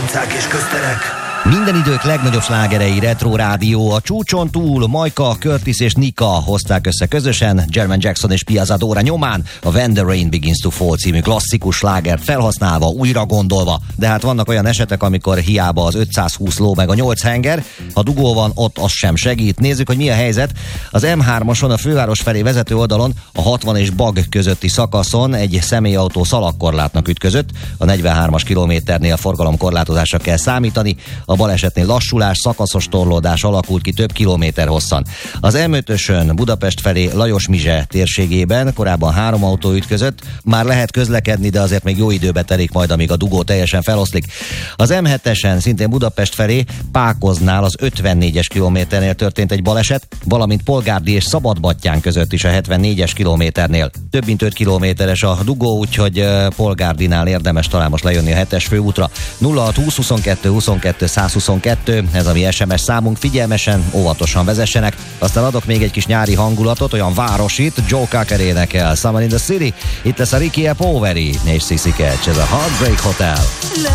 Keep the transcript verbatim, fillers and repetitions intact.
utcák és közterek. Minden idők legnagyobb slágerei, Retro Rádió. A csúcson túl Majka, Curtis és Nika hozták össze közösen Jermaine Jackson és Piazza Dora nyomán a When the Rain Begins to Fall című klasszikus slágert felhasználva, újra gondolva. De hát vannak olyan esetek, amikor hiába az ötszázhúsz ló meg a nyolc henger, ha dugó van, ott az sem segít. Nézzük, hogy mi a helyzet. Az em hármason a főváros felé vezető oldalon a hatvan és Bag közötti szakaszon egy személyautó szalagkorlátnak ütközött. A negyvenhármas kilométernél forgalomkorlátozásra kell számítani. A balesetnél lassulás, szakaszos torlódás alakult ki több kilométer hosszan. Az em ötösön Budapest felé Lajos Mizse térségében korábban három autó ütközött, már lehet közlekedni, de azért még jó időbe telik majd, amíg a dugó teljesen feloszlik. Az em hetesen szintén Budapest felé Pákoznál az ötvennégyes kilométernél történt egy baleset, valamint Polgárdi és Szabadbattyán között is a hetvennégyes kilométernél. Több mint öt kilométeres a dugó, úgyhogy Polgárdinál érdemes talán most lejönni a hetes főútra. nulla hat húsz huszonkettő huszonkettő százhuszonkettő, ez a mi es em es számunk, figyelmesen, óvatosan vezessenek. Aztán adok még egy kis nyári hangulatot, olyan városit, Joe Cocker énekel, Summer in the City, itt lesz a Ricky E. Poveri és Sissy Catch, ez a Heartbreak Hotel.